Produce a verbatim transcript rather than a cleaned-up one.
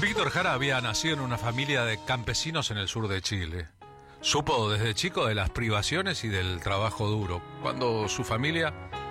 Víctor Jara había nacido en una familia de campesinos en el sur de Chile. Supo desde chico de las privaciones y del trabajo duro. Cuando su familia